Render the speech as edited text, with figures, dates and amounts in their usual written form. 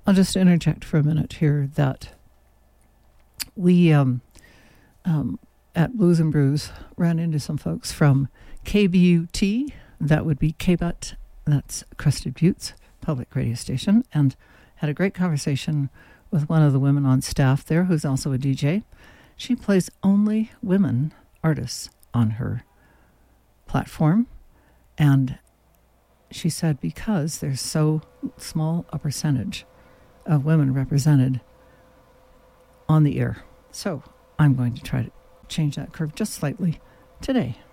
I'll just interject for a minute here that we at Blues and Brews ran into some folks from KBUT, that would be KBUT, that's Crested Buttes Public Radio Station, and had a great conversation with one of the women on staff there who's also a DJ. She plays only women artists on her platform, and she said because there's so small a percentage of women represented on the air. So I'm going to try to change that curve just slightly today.